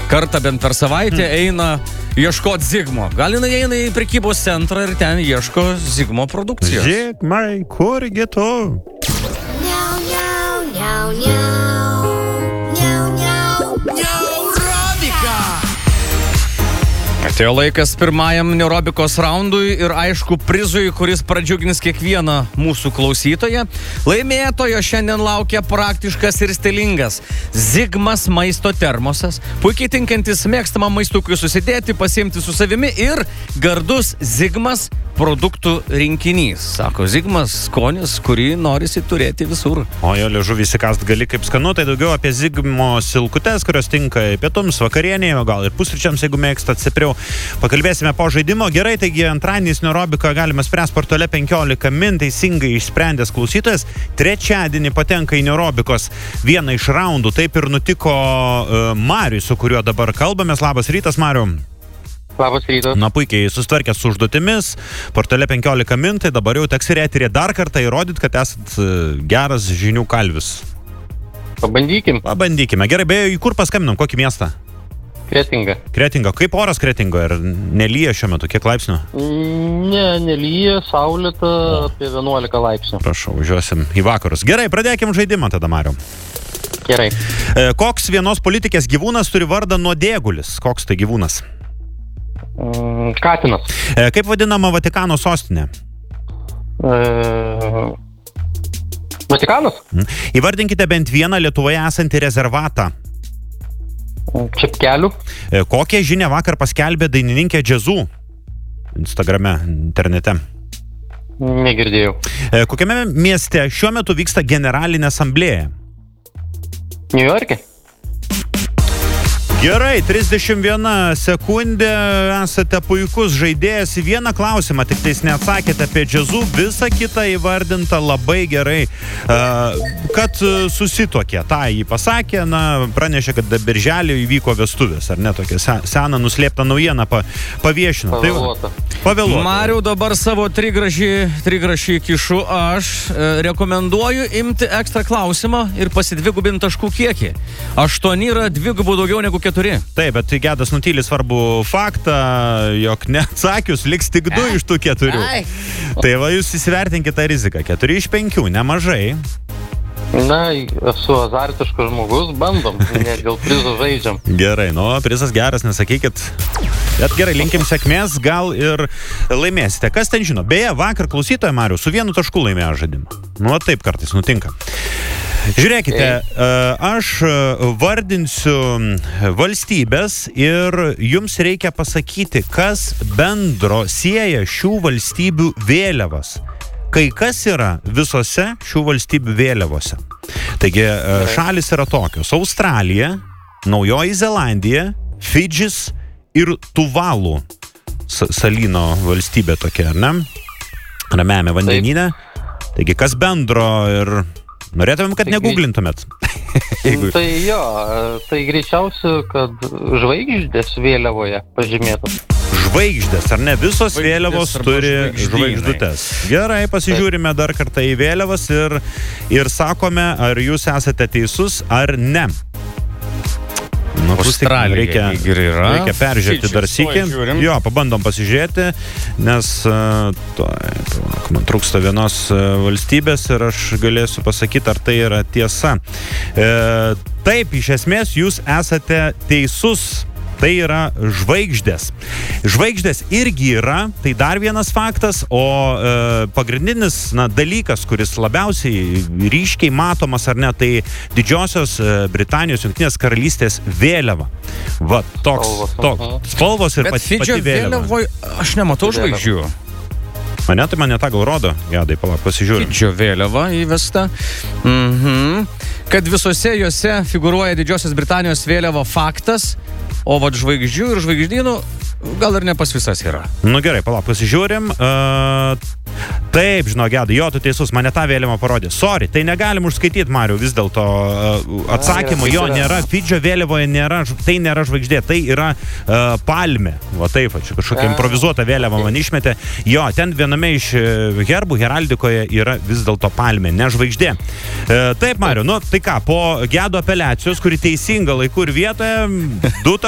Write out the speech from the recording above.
kartą bent per savaitę eina ieškoti Zigmo. Gal jinai eina į prekybos centrą ir ten ieško Zigmo produkcijos. Zigmai, kurgi tu? Miau, miau, miau, miau. Miau, miau. Neurobika! Atėjo laikas pirmajam neurobikos raundui ir aišku prizui, kuris pradžiugins kiekvieną mūsų klausytoją. Laimėtojo šiandien laukia praktiškas ir stilingas Zigmas maisto termosas, puikiai tinkantis mėgstamam maistukui susidėti, pasiimti su savimi ir gardus Zigmas produktų rinkinys. Sako Zigmas, skonis, kurį norisi turėti visur. O jo liežuvį įsikast gali kaip skanu, tai daugiau apie Zigmo silkutes, kurios tinka pietums, vakarienėje, gal ir pusryčiams, jeigu mėgstat stipriau. Pakalbėsime po žaidimo. Gerai, taigi antradieniais neurobiką galima spręs portale 15 min, teisingai išsprendęs klausytojas. Trečiadienį patenka į neurobikos vieną iš raundų. Taip ir nutiko Mariui, su kuriuo dabar kalbamės. Labas rytas, Mariu. Labas rytas. Na, puikiai susitvarkęs su užduotimis. Portale 15 min, tai dabar jau teks ir eterį dar kartą įrodyti, kad esat geras žinių kalvis. Pabandykime. Gerai, beje, į kur paskambinam, kokį miestą? Kretinga. Kaip oras Kretingoje? Ir nelyja šiuo metu? Kiek laipsnių? Ne, nelyja, saulėta apie 11 laipsnių. Prašau, važiuosim į vakarus. Gerai, pradėkim žaidimą tada, Mariu. Gerai. Koks vienos politikės gyvūnas turi vardą nuodėgulis? Koks tai gyvūnas? Katinas. Kaip vadinama Vatikano sostinė? Vatikanas? Įvardinkite bent vieną Lietuvoje esantį rezervatą. Čepkelių. Kokią žinią vakar paskelbė dainininkė Džiazų? Instagrame, internete. Negirdėjau. Kokiame mieste šiuo metu vyksta generalinė asamblėja? Niujorke. Gerai, 31 sekundė, esate puikus žaidėjas. Į vieną klausimą tik tais neatsakėte apie Džiazų, visą kitą įvardinta labai gerai. Kad susituokė, tą jį pasakė, pranešė, kad birželį įvyko vestuvės, ar ne, tokia sena nuslėpta naujiena paviešino. Pavėluota. Mariu, dabar savo trigrašį kišu aš. Rekomenduoju imti ekstra klausimą ir pasidvigubinti taškų kiekį. 8 yra dvigubų daugiau negu 4. Taip, bet Gedas nutyli svarbų faktą, jog neatsakius liks tik 2 iš tų 4. Tai va, jūs įsivertinkite tą riziką. 4 iš 5, nemažai. Na, esu azartiškas žmogus, bandom, ne dėl prizo žaidžiam. Gerai, prizas geras, nesakykit. Bet gerai, linkim sėkmės, gal ir laimėsite. Kas ten žino? Beje, vakar klausytoja Mariu su 1 tašku laimėjo žaidimą. Taip kartais nutinka. Žiūrėkite, aš vardinsiu valstybės ir jums reikia pasakyti, kas bendro sieja šių valstybių vėliavas. Kai kas yra visose šių valstybių vėliavose. Taigi, šalis yra tokios: Australija, Naujoji Zelandija, Fidžis ir Tuvalu salyno valstybė tokia, ar ne? Ramiame vandenyne. Taigi, kas bendro ir norėtumėm, kad neguglintumėt. Tai jo, tai greičiausiai, kad žvaigždės vėliavoje pažymėtos. Žvaigždės, ar ne? Visos vėliavos turi žvaigždutes. Gerai, pasižiūrime dar kartą į vėliavas ir sakome, ar jūs esate teisus ar ne. Australija reikia peržiūrėti dar sykį. Jo, pabandom pasižiūrėti, nes man trūksta vienos valstybės ir aš galėsiu pasakyti, ar tai yra tiesa. Taip, iš esmės jūs esate teisus. Tai yra žvaigždės. Žvaigždės irgi yra, tai dar vienas faktas, o pagrindinis dalykas, kuris labiausiai ryškiai matomas, ar ne, tai Didžiosios Britanijos Jungtinės karalystės vėliava. Va, toks spalvos ir pati vėliava. Bet vėliavoje aš nematau žvaigždžių. Mane tą gal rodo. Gedai, palauk, pasižiūrėjau. Fidžio vėliava įvesta. Kad visose juose figūruoja Didžiosios Britanijos vėliava faktas, o vat žvaigždžių ir žvaigždynų gal ir ne pas visas yra. Gerai, palauk, pasižiūrim. Taip, žinau, Gedai, jo, tu teisus, mane tą vėliavą parodė. Sorry, tai negalim užskaityti, Mariu, vis dėlto atsakymų jo nėra. Fidžio vėliavoje nėra, tai nėra žvaigždė, tai yra palmė. Va taip, čia kažkokia improvizuota vėliava man išmetė. Jo, ten viename iš herbų heraldikoje yra vis dėlto palmė, ne žvaigždė. Taip, Mariu, tai ką, po Gedo apeliacijos, kuri teisinga laiku ir vietoje, 2